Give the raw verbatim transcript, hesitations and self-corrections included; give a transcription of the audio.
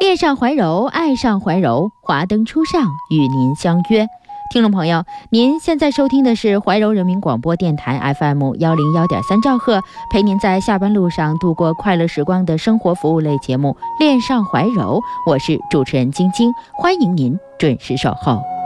恋上怀柔，爱上怀柔，华灯初上，与您相约。听众朋友，您现在收听的是怀柔人民广播电台 F M 一零一点三兆赫，陪您在下班路上度过快乐时光的生活服务类节目《恋上怀柔》，我是主持人晶晶，欢迎您准时守候。